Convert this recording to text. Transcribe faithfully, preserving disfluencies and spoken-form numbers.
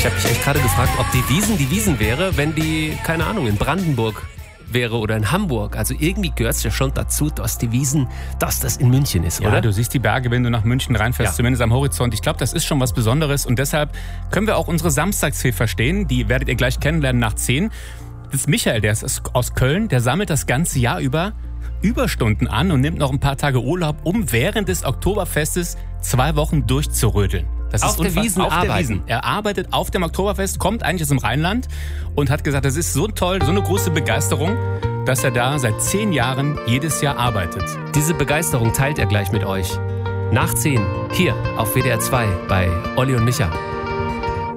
habe mich echt gerade gefragt, ob die Wiesn die Wiesn wäre, wenn die, keine Ahnung, in Brandenburg wäre oder in Hamburg. Also irgendwie gehört es ja schon dazu, dass die Wiesn, dass das in München ist, Ja, oder? du siehst die Berge, wenn du nach München reinfährst, Ja. zumindest am Horizont. Ich glaube, das ist schon was Besonderes und deshalb können wir auch unsere Samstagsfee verstehen. Die werdet ihr gleich kennenlernen nach zehn. Das ist Michael, der ist aus Köln, der sammelt das ganze Jahr über Überstunden an und nimmt noch ein paar Tage Urlaub, um während des Oktoberfestes zwei Wochen durchzurödeln. Das Auf ist der unfassbar. Wiesn auf der arbeiten. Wiesn. Er arbeitet auf dem Oktoberfest, kommt eigentlich aus dem Rheinland und hat gesagt, das ist so toll, so eine große Begeisterung, dass er da seit zehn Jahren jedes Jahr arbeitet. Diese Begeisterung teilt er gleich mit euch. Nach zehn, hier auf W D R zwei bei Olli und Micha.